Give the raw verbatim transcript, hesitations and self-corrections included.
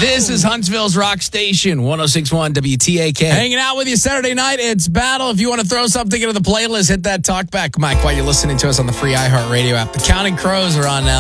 This is Huntsville's Rock Station, one oh six point one W T A K. Hanging out with you Saturday night. It's Battle. If you want to throw something into the playlist, hit that talkback mic while you're listening to us on the free iHeartRadio app. The Counting Crows are on now.